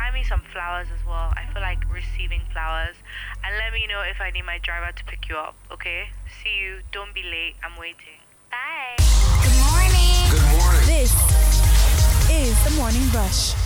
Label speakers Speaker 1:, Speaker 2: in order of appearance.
Speaker 1: buy me some flowers as well. I feel like receiving flowers. And let me know if I need my driver to pick you up, okay? See you. Don't be late. I'm waiting. Bye.
Speaker 2: Good morning.
Speaker 3: Good morning.
Speaker 4: This is the Morning Rush.